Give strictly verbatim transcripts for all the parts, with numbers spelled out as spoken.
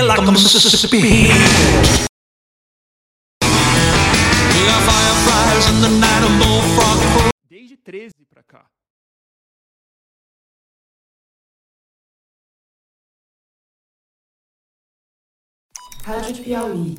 Like a Mississippi heat. We got fireflies in the night of bullfrog. Desde treze pra cá. Rádio Piauí.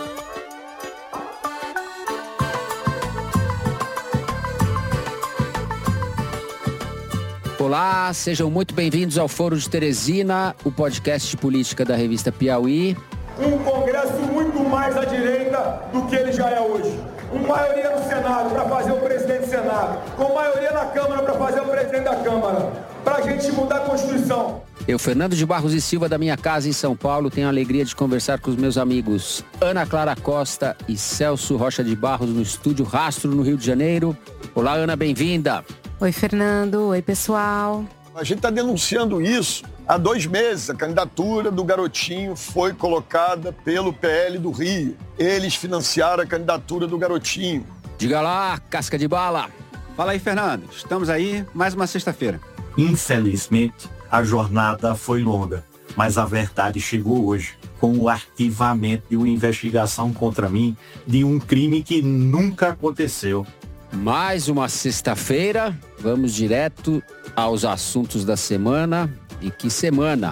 Olá, sejam muito bem-vindos ao Foro de Teresina, o podcast de política da revista Piauí. Um Congresso muito mais à direita do que ele já é hoje. Com maioria no Senado para fazer o presidente do Senado. Com maioria na Câmara para fazer o presidente da Câmara. Para a gente mudar a Constituição. Eu, Fernando de Barros e Silva, da minha casa em São Paulo, tenho a alegria de conversar com os meus amigos Ana Clara Costa e Celso Rocha de Barros no estúdio Rastro, no Rio de Janeiro. Olá, Ana, bem-vinda. Oi, Fernando. Oi, pessoal. A gente está denunciando isso há dois meses. A candidatura do Garotinho foi colocada pelo P L do Rio. Eles financiaram a candidatura do Garotinho. Diga lá, casca de bala. Fala aí, Fernando. Estamos aí, mais uma sexta-feira. Infelizmente, a jornada foi longa, mas a verdade chegou hoje, com o arquivamento de uma investigação contra mim de um crime que nunca aconteceu. Mais uma sexta-feira, vamos direto aos assuntos da semana. E que semana!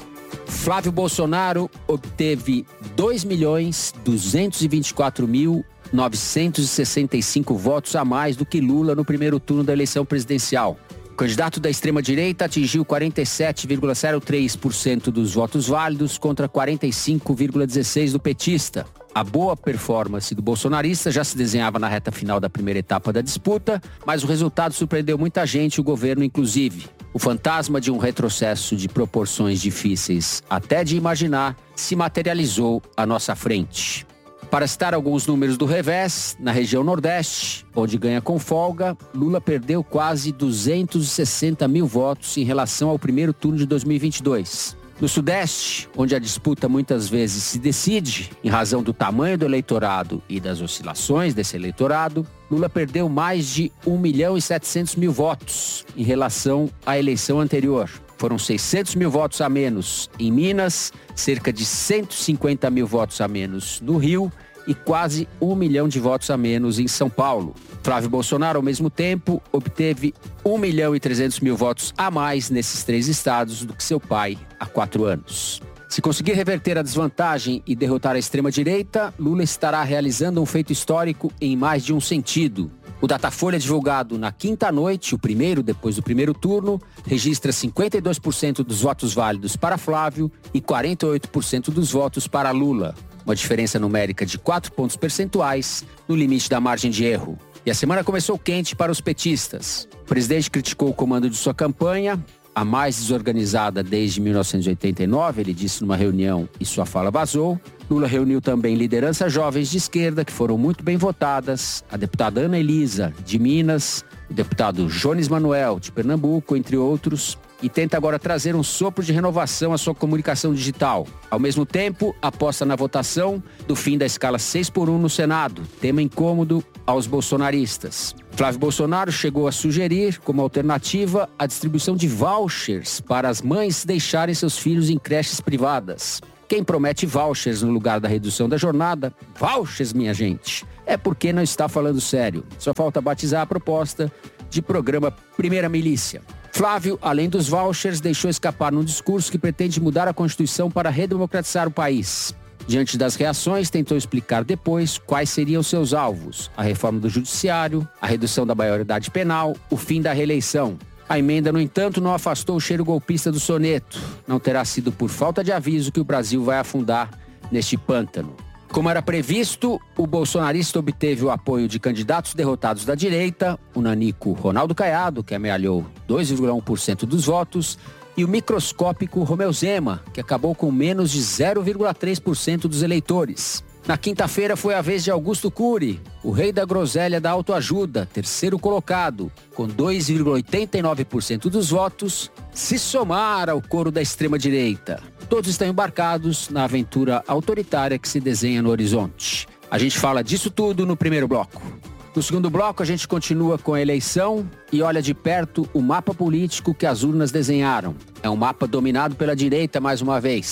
Flávio Bolsonaro obteve dois milhões duzentos e vinte e quatro mil novecentos e sessenta e cinco votos a mais do que Lula no primeiro turno da eleição presidencial. O candidato da extrema-direita atingiu quarenta e sete vírgula zero três por cento dos votos válidos contra quarenta e cinco vírgula dezesseis por cento do petista. A boa performance do bolsonarista já se desenhava na reta final da primeira etapa da disputa, mas o resultado surpreendeu muita gente, o governo inclusive. O fantasma de um retrocesso de proporções difíceis até de imaginar se materializou à nossa frente. Para citar alguns números do revés, na região Nordeste, onde ganha com folga, Lula perdeu quase duzentos e sessenta mil votos em relação ao primeiro turno de dois mil e vinte e dois. No Sudeste, onde a disputa muitas vezes se decide, em razão do tamanho do eleitorado e das oscilações desse eleitorado, Lula perdeu mais de um milhão e setecentos mil votos em relação à eleição anterior. Foram seiscentos mil votos a menos em Minas, cerca de cento e cinquenta mil votos a menos no Rio e quase um milhão de votos a menos em São Paulo. Flávio Bolsonaro, ao mesmo tempo, obteve um milhão e trezentos mil votos a mais nesses três estados do que seu pai há quatro anos. Se conseguir reverter a desvantagem e derrotar a extrema-direita, Lula estará realizando um feito histórico em mais de um sentido. O Datafolha, divulgado na quinta noite, o primeiro depois do primeiro turno, registra cinquenta e dois por cento dos votos válidos para Flávio e quarenta e oito por cento dos votos para Lula. Uma diferença numérica de quatro pontos percentuais no limite da margem de erro. E a semana começou quente para os petistas. O presidente criticou o comando de sua campanha, a mais desorganizada desde mil novecentos e oitenta e nove, ele disse numa reunião e sua fala vazou. Lula reuniu também lideranças jovens de esquerda que foram muito bem votadas, a deputada Ana Elisa, de Minas, o deputado Jones Manuel, de Pernambuco, entre outros, e tenta agora trazer um sopro de renovação à sua comunicação digital. Ao mesmo tempo, aposta na votação do fim da escala seis por um no Senado, tema incômodo aos bolsonaristas. Flávio Bolsonaro chegou a sugerir, como alternativa, a distribuição de vouchers para as mães deixarem seus filhos em creches privadas. Quem promete vouchers no lugar da redução da jornada, vouchers, minha gente, é porque não está falando sério. Só falta batizar a proposta de programa Primeira Milícia. Flávio, além dos vouchers, deixou escapar num discurso que pretende mudar a Constituição para redemocratizar o país. Diante das reações, tentou explicar depois quais seriam seus alvos: a reforma do judiciário, a redução da maioridade penal, o fim da reeleição. A emenda, no entanto, não afastou o cheiro golpista do soneto. Não terá sido por falta de aviso que o Brasil vai afundar neste pântano. Como era previsto, o bolsonarista obteve o apoio de candidatos derrotados da direita, o nanico Ronaldo Caiado, que amealhou dois vírgula um por cento dos votos, e o microscópico Romeu Zema, que acabou com menos de zero vírgula três por cento dos eleitores. Na quinta-feira foi a vez de Augusto Cury, o rei da groselha da autoajuda, terceiro colocado, com dois vírgula oitenta e nove por cento dos votos, se somar ao coro da extrema-direita. Todos estão embarcados na aventura autoritária que se desenha no horizonte. A gente fala disso tudo no primeiro bloco. No segundo bloco, a gente continua com a eleição e olha de perto o mapa político que as urnas desenharam. É um mapa dominado pela direita mais uma vez.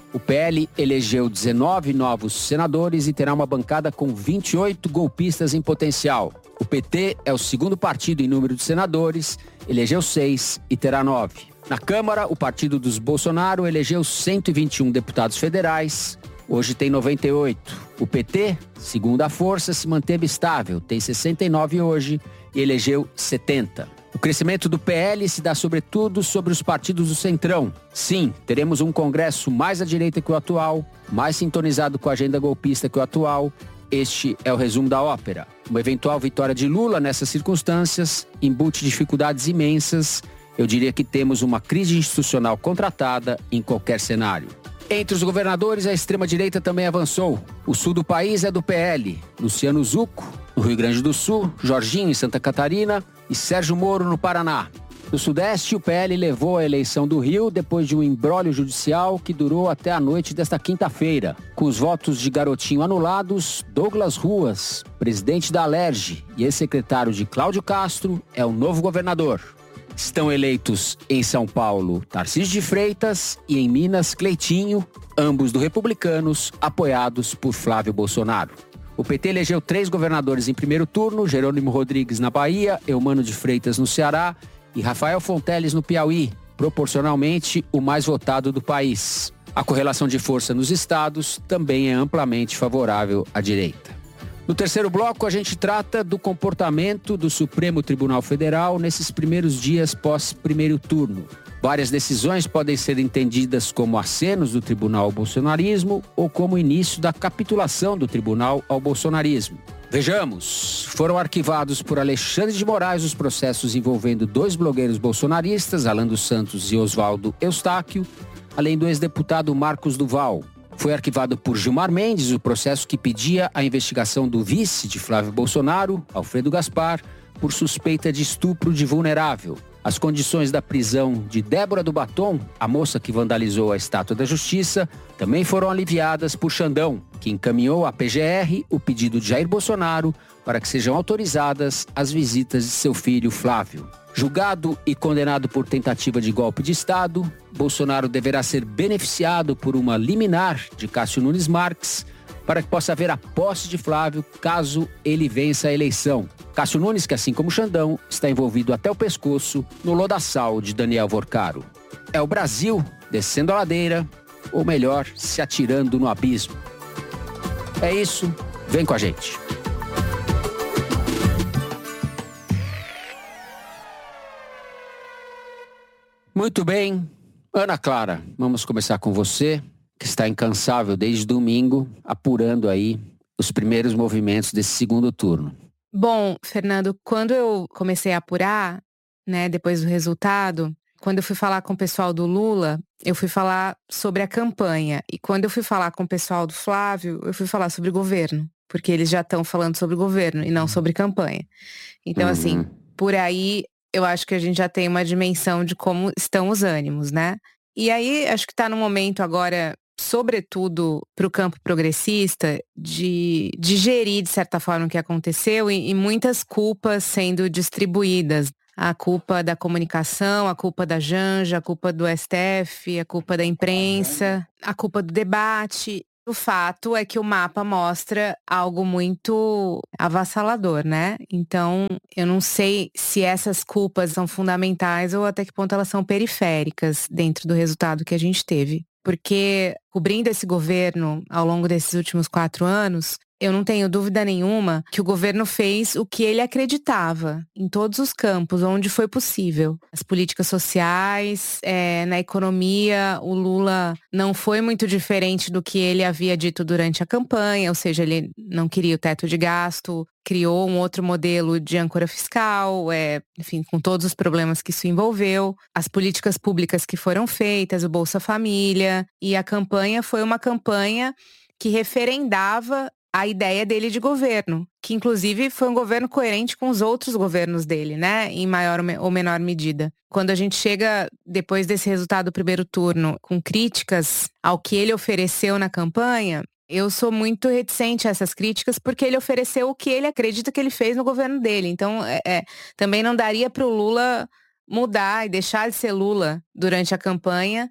O P L elegeu dezenove novos senadores e terá uma bancada com vinte e oito golpistas em potencial. O P T é o segundo partido em número de senadores, elegeu seis e terá nove. Na Câmara, o partido dos Bolsonaro elegeu cento e vinte e um deputados federais, hoje tem noventa e oito. O P T, segunda força, se manteve estável, tem sessenta e nove hoje e elegeu setenta. O crescimento do P L se dá sobretudo sobre os partidos do Centrão. Sim, teremos um Congresso mais à direita que o atual, mais sintonizado com a agenda golpista que o atual. Este é o resumo da ópera. Uma eventual vitória de Lula nessas circunstâncias embute dificuldades imensas. Eu diria que temos uma crise institucional contratada em qualquer cenário. Entre os governadores, a extrema-direita também avançou. O sul do país é do P L. Luciano Zucco, no Rio Grande do Sul, Jorginho, em Santa Catarina e Sérgio Moro, no Paraná. No Sudeste, o P L levou a eleição do Rio depois de um imbróglio judicial que durou até a noite desta quinta-feira. Com os votos de Garotinho anulados, Douglas Ruas, presidente da Alerj e ex-secretário de Cláudio Castro, é o novo governador. Estão eleitos em São Paulo Tarcísio de Freitas e em Minas Cleitinho, ambos do Republicanos, apoiados por Flávio Bolsonaro. O P T elegeu três governadores em primeiro turno, Jerônimo Rodrigues na Bahia, Eumano de Freitas no Ceará e Rafael Fonteles no Piauí, proporcionalmente o mais votado do país. A correlação de força nos estados também é amplamente favorável à direita. No terceiro bloco, a gente trata do comportamento do Supremo Tribunal Federal nesses primeiros dias pós-primeiro turno. Várias decisões podem ser entendidas como acenos do tribunal ao bolsonarismo ou como início da capitulação do tribunal ao bolsonarismo. Vejamos, foram arquivados por Alexandre de Moraes os processos envolvendo dois blogueiros bolsonaristas, Alan dos Santos e Oswaldo Eustáquio, além do ex-deputado Marcos Duval. Foi arquivado por Gilmar Mendes o processo que pedia a investigação do vice de Flávio Bolsonaro, Alfredo Gaspar, por suspeita de estupro de vulnerável. As condições da prisão de Débora do Batom, a moça que vandalizou a Estátua da Justiça, também foram aliviadas por Xandão, que encaminhou à P G R o pedido de Jair Bolsonaro para que sejam autorizadas as visitas de seu filho Flávio. Julgado e condenado por tentativa de golpe de Estado, Bolsonaro deverá ser beneficiado por uma liminar de Cássio Nunes Marques para que possa haver a posse de Flávio caso ele vença a eleição. Cássio Nunes, que assim como Xandão, está envolvido até o pescoço no lodaçal de Daniel Vorcaro. É o Brasil descendo a ladeira, ou melhor, se atirando no abismo. É isso, vem com a gente. Muito bem, Ana Clara, vamos começar com você, que está incansável desde domingo, apurando aí os primeiros movimentos desse segundo turno. Bom, Fernando, quando eu comecei a apurar, né, depois do resultado, quando eu fui falar com o pessoal do Lula, eu fui falar sobre a campanha. E quando eu fui falar com o pessoal do Flávio, eu fui falar sobre o governo. Porque eles já estão falando sobre o governo e não sobre campanha. Então, uhum. assim, por aí eu acho que a gente já tem uma dimensão de como estão os ânimos, né? E aí, acho que está no momento agora, sobretudo para o campo progressista, de digerir, de certa forma, o que aconteceu e, e muitas culpas sendo distribuídas. A culpa da comunicação, a culpa da Janja, a culpa do S T F, a culpa da imprensa, a culpa do debate. O fato é que o mapa mostra algo muito avassalador, né? Então, eu não sei se essas culpas são fundamentais ou até que ponto elas são periféricas dentro do resultado que a gente teve. Porque, cobrindo esse governo ao longo desses últimos quatro anos, eu não tenho dúvida nenhuma que o governo fez o que ele acreditava em todos os campos, onde foi possível. As políticas sociais, é, na economia, o Lula não foi muito diferente do que ele havia dito durante a campanha, ou seja, ele não queria o teto de gasto, criou um outro modelo de âncora fiscal, é, enfim, com todos os problemas que isso envolveu, as políticas públicas que foram feitas, o Bolsa Família, e a campanha foi uma campanha que referendava a ideia dele de governo, que inclusive foi um governo coerente com os outros governos dele, né, em maior ou menor medida. Quando a gente chega, depois desse resultado do primeiro turno, com críticas ao que ele ofereceu na campanha, eu sou muito reticente a essas críticas porque ele ofereceu o que ele acredita que ele fez no governo dele. Então, é, é, também não daria para o Lula mudar e deixar de ser Lula durante a campanha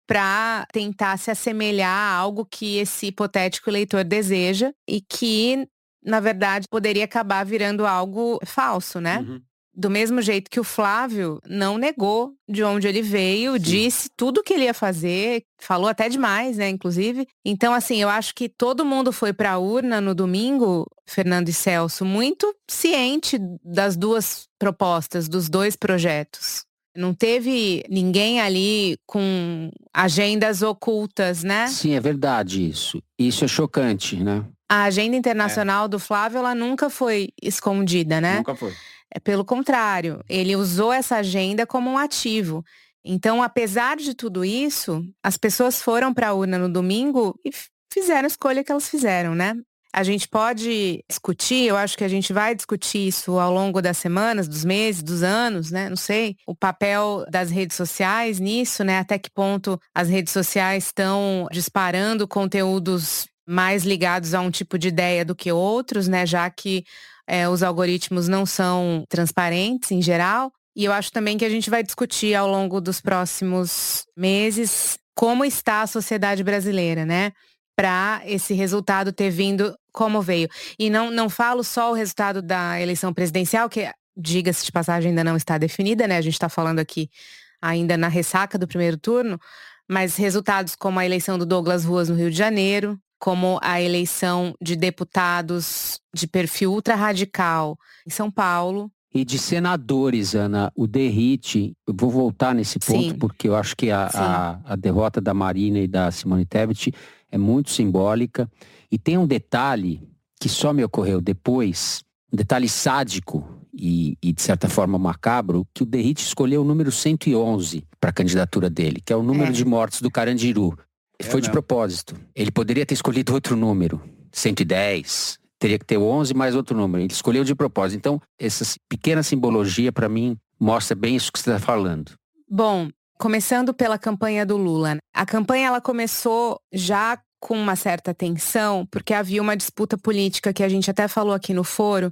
para tentar se assemelhar a algo que esse hipotético eleitor deseja e que, na verdade, poderia acabar virando algo falso, né? Uhum. Do mesmo jeito que o Flávio não negou de onde ele veio, Sim. disse tudo o que ele ia fazer, falou até demais, né, inclusive. Então, assim, eu acho que todo mundo foi para a urna no domingo, Fernando e Celso, muito ciente das duas propostas, dos dois projetos. Não teve ninguém ali com agendas ocultas, né? Sim, é verdade isso. Isso é chocante, né? A agenda internacional é. do Flávio, ela nunca foi escondida, né? Nunca foi. É pelo contrário, ele usou essa agenda como um ativo. Então, apesar de tudo isso, as pessoas foram para a urna no domingo e fizeram a escolha que elas fizeram, né? A gente pode discutir, eu acho que a gente vai discutir isso ao longo das semanas, dos meses, dos anos, né? Não sei, o papel das redes sociais nisso, né? Até que ponto as redes sociais estão disparando conteúdos mais ligados a um tipo de ideia do que outros, né? Já que é, os algoritmos não são transparentes em geral. E eu acho também que a gente vai discutir ao longo dos próximos meses como está a sociedade brasileira, né? Para esse resultado ter vindo como veio. E não, não falo só o resultado da eleição presidencial, que, diga-se de passagem, ainda não está definida, né? A gente está falando aqui ainda na ressaca do primeiro turno, mas resultados como a eleição do Douglas Ruas no Rio de Janeiro, como a eleição de deputados de perfil ultra-radical em São Paulo. E de senadores, Ana, o Derrite, eu vou voltar nesse ponto, Sim. porque eu acho que a, a, a derrota da Marina e da Simone Tebet é muito simbólica. E tem um detalhe que só me ocorreu depois, um detalhe sádico e, e de certa forma macabro, que o Derrite escolheu o número cento e onze para a candidatura dele, que é o número é. de mortes do Carandiru. É Foi mesmo. de propósito. Ele poderia ter escolhido outro número, cento e dez, teria que ter onze mais outro número. Ele escolheu de propósito. Então, essa pequena simbologia, para mim, mostra bem isso que você está falando. Bom, começando pela campanha do Lula. A campanha ela começou já com uma certa tensão, porque havia uma disputa política que a gente até falou aqui no foro,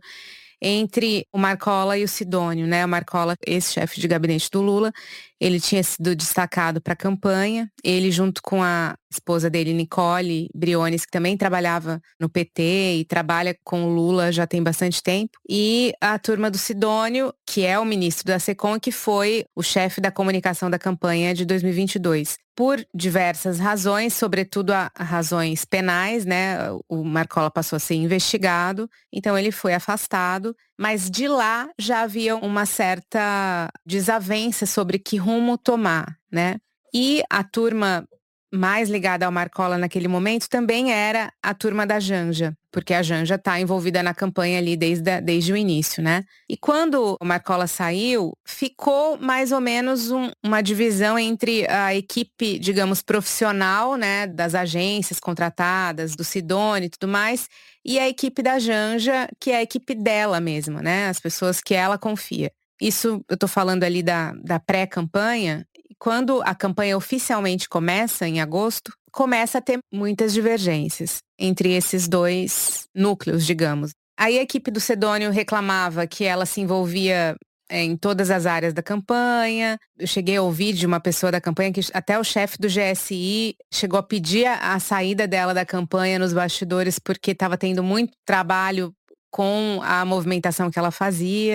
entre o Marcola e o Sidônio, né? O Marcola, ex-chefe de gabinete do Lula, ele tinha sido destacado para a campanha. Ele, junto com a esposa dele, Nicole Briones, que também trabalhava no P T e trabalha com o Lula já tem bastante tempo. E a turma do Sidônio, que é o ministro da SECOM, que foi o chefe da comunicação da campanha de dois mil e vinte e dois. Por diversas razões, sobretudo a razões penais, né? O Marcola passou a ser investigado, então ele foi afastado. Mas de lá já havia uma certa desavença sobre que rumo tomar, né? E a turma mais ligada ao Marcola naquele momento também era a turma da Janja, porque a Janja está envolvida na campanha ali desde, a, desde o início, né? E quando o Marcola saiu, ficou mais ou menos um, uma divisão entre a equipe, digamos, profissional, né, das agências contratadas, do Sidônio e tudo mais, e a equipe da Janja, que é a equipe dela mesma, né? As pessoas que ela confia. Isso, eu tô falando ali da, da pré-campanha. Quando a campanha oficialmente começa, em agosto, começa a ter muitas divergências entre esses dois núcleos, digamos. Aí a equipe do Sidônio reclamava que ela se envolvia é, em todas as áreas da campanha. Eu cheguei a ouvir de uma pessoa da campanha que até o chefe do G S I chegou a pedir a, a saída dela da campanha nos bastidores porque estava tendo muito trabalho com a movimentação que ela fazia.